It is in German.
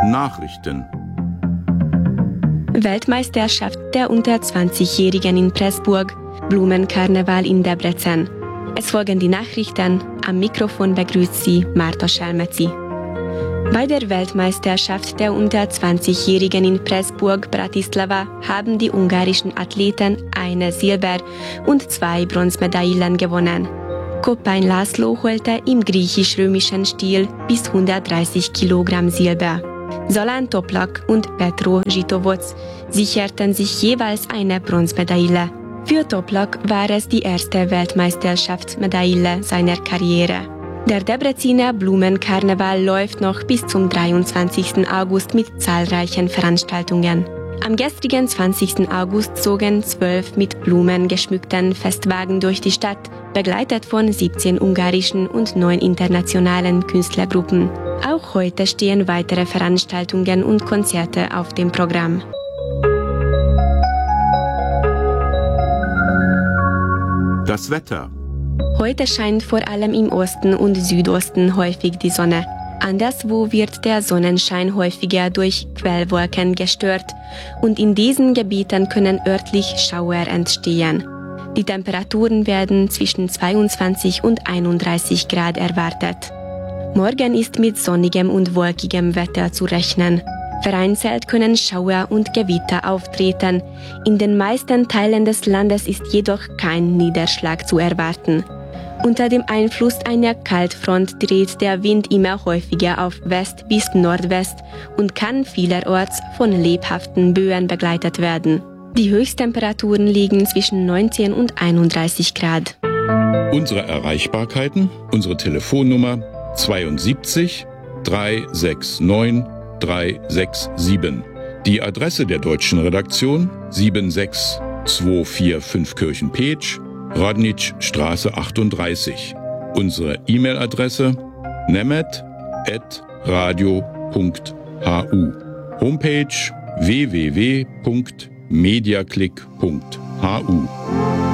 Nachrichten. Weltmeisterschaft der unter 20-Jährigen in Pressburg, Blumenkarneval in Debrecen. Es folgen die Nachrichten. Am Mikrofon begrüßt Sie Marta Schelmeci. Bei der Weltmeisterschaft der unter 20-Jährigen in Pressburg, Bratislava, haben die ungarischen Athleten eine Silber- und 2 Bronzemedaillen gewonnen. Koppány László holte im griechisch-römischen Stil bis 130 Kilogramm Silber. Zalán Toplak und Petro Žitovoc sicherten sich jeweils eine Bronzemedaille. Für Toplak war es die erste Weltmeisterschaftsmedaille seiner Karriere. Der Debreciner Blumenkarneval läuft noch bis zum 23. August mit zahlreichen Veranstaltungen. Am gestrigen 20. August zogen 12 mit Blumen geschmückten Festwagen durch die Stadt, begleitet von 17 ungarischen und 9 internationalen Künstlergruppen. Auch heute stehen weitere Veranstaltungen und Konzerte auf dem Programm. Das Wetter. Heute scheint vor allem im Osten und Südosten häufig die Sonne. Anderswo wird der Sonnenschein häufiger durch Quellwolken gestört und in diesen Gebieten können örtlich Schauer entstehen. Die Temperaturen werden zwischen 22 und 31 Grad erwartet. Morgen ist mit sonnigem und wolkigem Wetter zu rechnen. Vereinzelt können Schauer und Gewitter auftreten. In den meisten Teilen des Landes ist jedoch kein Niederschlag zu erwarten. Unter dem Einfluss einer Kaltfront dreht der Wind immer häufiger auf West bis Nordwest und kann vielerorts von lebhaften Böen begleitet werden. Die Höchsttemperaturen liegen zwischen 19 und 31 Grad. Unsere Erreichbarkeiten, unsere Telefonnummer 72 369 367. Die Adresse der deutschen Redaktion 76245 Kirchenpeetsch, Radničstraße 38. Unsere E-Mail-Adresse nemet@radio.hu. Homepage www.mediaclick.hu.